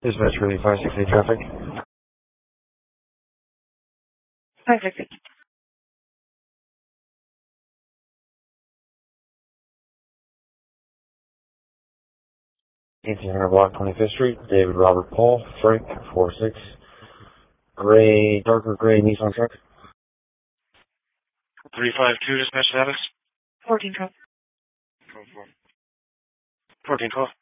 Dispatch really 560 traffic. 560. 1800 block 25th Street, David Robert Paul, Frank, 46. Gray, darker gray Nissan truck. 352 dispatch status. 1412. 1412.